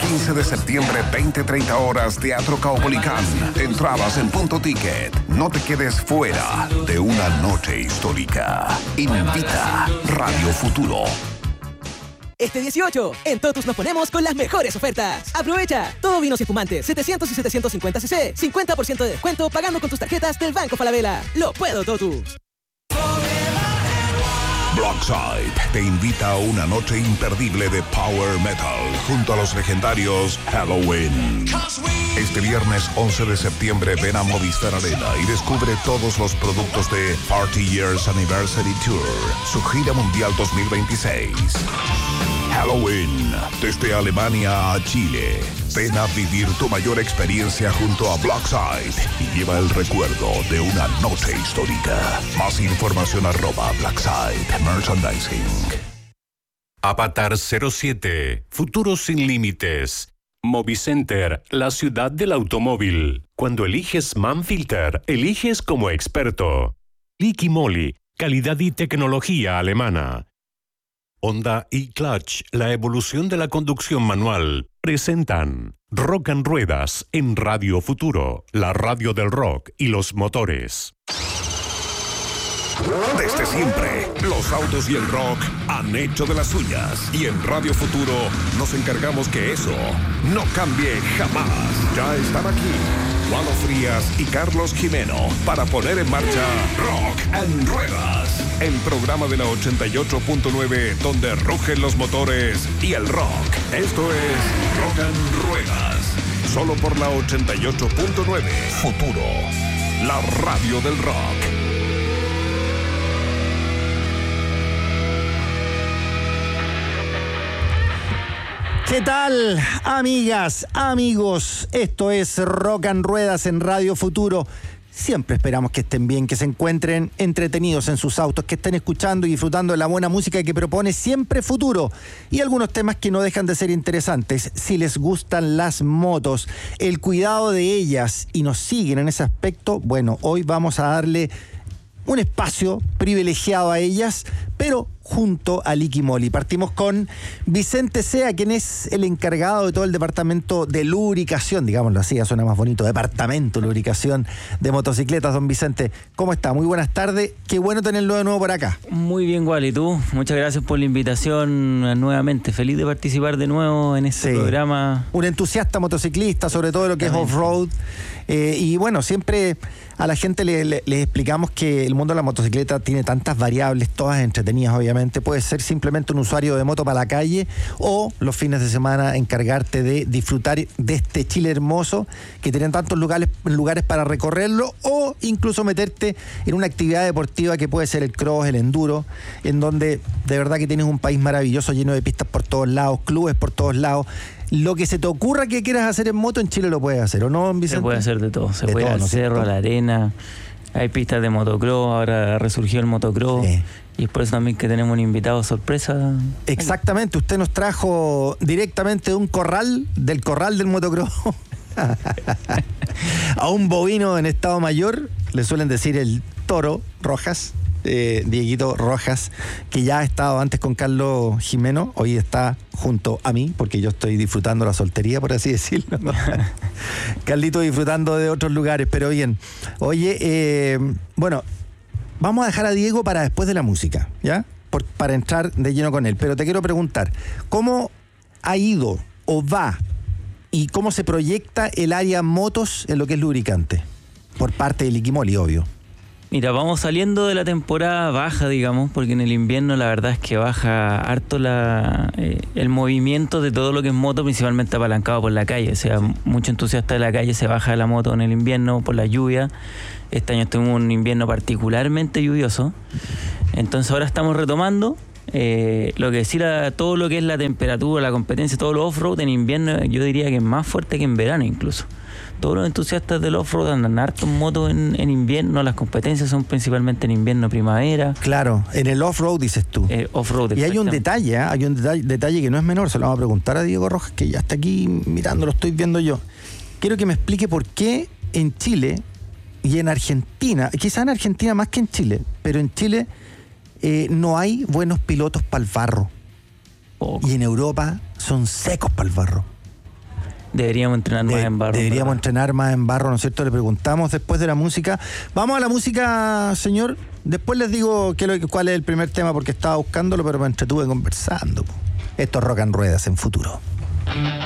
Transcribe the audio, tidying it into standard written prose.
15 de septiembre, 20-30 horas, Teatro Caupolicán. Entradas en Punto Ticket. No te quedes fuera de una noche histórica. Invita Radio Futuro. Este 18, en Totus nos ponemos con las mejores ofertas. Aprovecha, todo vinos y espumantes, 700 y 750 cc, 50% de descuento pagando con tus tarjetas del Banco Falabella. Lo puedo, Totus. Blockside te invita a una noche imperdible de Power Metal junto a los legendarios Halloween. Este viernes 11 de septiembre ven a Movistar Arena y descubre todos los productos de Party Years Anniversary Tour, su gira mundial 2026. Halloween, desde Alemania a Chile. Ven a vivir tu mayor experiencia junto a Blockside y lleva el recuerdo de una noche histórica. Más información @Blockside Merchandising. Avatar 07, Futuro sin límites. Movicenter, la ciudad del automóvil. Cuando eliges Manfilter, eliges como experto. Liqui Moly, calidad y tecnología alemana. Honda y Clutch, la evolución de la conducción manual, presentan Rock and Ruedas en Radio Futuro, la radio del rock y los motores. Desde siempre, los autos y el rock han hecho de las suyas. Y en Radio Futuro nos encargamos que eso no cambie jamás. Ya están aquí Juano Frías y Carlos Jimeno para poner en marcha Rock and Ruedas, el programa de la 88.9 donde rugen los motores y el rock. Esto es Rock and Ruedas, solo por la 88.9 Futuro, la radio del rock. ¿Qué tal, amigas, amigos? Esto es Rock and Ruedas en Radio Futuro. Siempre esperamos que estén bien, que se encuentren entretenidos en sus autos, que estén escuchando y disfrutando de la buena música que propone siempre Futuro. Y algunos temas que no dejan de ser interesantes. Si les gustan las motos, el cuidado de ellas y nos siguen en ese aspecto, bueno, hoy vamos a darle un espacio privilegiado a ellas, pero junto a Liqui Moly. Partimos con Vicente Sea, quien es el encargado de todo el departamento de lubricación, digámoslo así, ya suena más bonito, departamento de lubricación de motocicletas. Don Vicente, ¿cómo está? Muy buenas tardes, qué bueno tenerlo de nuevo por acá. Muy bien, Wally, tú, muchas gracias por la invitación nuevamente, feliz de participar de nuevo en este programa. Un entusiasta motociclista, sobre todo lo que es off-road, y bueno, siempre a la gente les explicamos que el mundo de la motocicleta tiene tantas variables, todas entretenidas obviamente. Puedes ser simplemente un usuario de moto para la calle o los fines de semana encargarte de disfrutar de este Chile hermoso que tienen tantos lugares para recorrerlo, o incluso meterte en una actividad deportiva que puede ser el cross, el enduro, en donde de verdad que tienes un país maravilloso lleno de pistas por todos lados, clubes por todos lados. Lo que se te ocurra que quieras hacer en moto en Chile lo puedes hacer, ¿o no, Vicente? Se puede hacer de todo, se puede ir al cerro, a la arena, hay pistas de motocross, ahora resurgió el motocross. Sí. Y es por eso también que tenemos un invitado sorpresa. Exactamente, usted nos trajo directamente de un corral, del motocross, a un bovino en estado mayor, le suelen decir el toro Rojas, Dieguito Rojas, que ya ha estado antes con Carlos Jimeno, hoy está junto a mí, porque yo estoy disfrutando la soltería, por así decirlo. Carlito disfrutando de otros lugares, pero bien. Oye, bueno, vamos a dejar a Diego para después de la música, ¿ya? Para entrar de lleno con él. Pero te quiero preguntar, ¿cómo ha ido o va y cómo se proyecta el área motos en lo que es lubricante? Por parte de Liqui Moly, obvio. Mira, vamos saliendo de la temporada baja, digamos, porque en el invierno la verdad es que baja harto el movimiento de todo lo que es moto, principalmente apalancado por la calle. O sea, mucho entusiasta de la calle se baja de la moto en el invierno por la lluvia. Este año tuvimos un invierno particularmente lluvioso. Entonces ahora estamos retomando. Lo que decir a todo lo que es la temperatura, la competencia, todo lo off-road en invierno, yo diría que es más fuerte que en verano incluso. Todos los entusiastas del off-road andan harto en moto en invierno, las competencias son principalmente en invierno, primavera. Claro, en el off-road dices tú. Off-road, y hay un detalle que no es menor, se lo vamos a preguntar a Diego Rojas, que ya está aquí mirando, lo estoy viendo yo. Quiero que me explique por qué en Chile y en Argentina, quizás en Argentina más que en Chile, pero en Chile no hay buenos pilotos para el barro. Y en Europa son secos para el barro. Deberíamos entrenar más en barro. Deberíamos entrenar más en barro, ¿no es cierto? Le preguntamos después de la música. Vamos a la música, señor. Después les digo cuál es el primer tema, porque estaba buscándolo, pero me entretuve conversando. Esto es Rock and Ruedas en Futuro.